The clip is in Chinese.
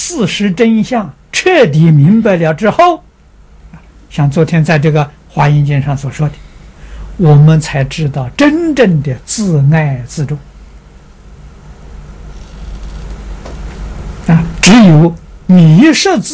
事实真相彻底明白了之后，像昨天在这个华严经上所说的，我们才知道真正的自爱自重只有迷失自